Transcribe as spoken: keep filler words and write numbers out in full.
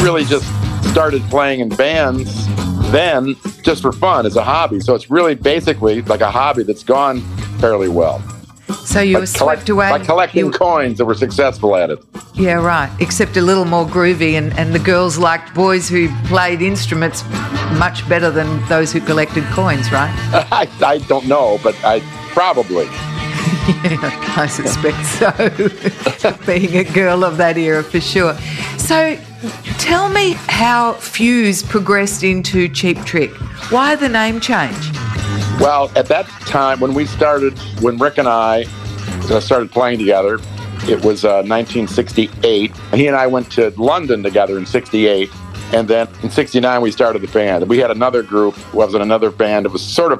really just started playing in bands then just for fun as a hobby. So it's really basically like a hobby that's gone fairly well. So you By were swept collect- away. By collecting you, coins that were successful at it. Yeah, right. Except a little more groovy, and, and the girls liked boys who played instruments much better than those who collected coins, right? I, I don't know, but I probably. Yeah, I suspect so. Being a girl of that era, for sure. So tell me how Fuse progressed into Cheap Trick. Why the name change? Well, at that time, when we started, when Rick and I uh, started playing together, it was uh, nineteen sixty-eight. He and I went to London together in sixty-eight, and then in sixty-nine we started the band. We had another group, was in another band. It was sort of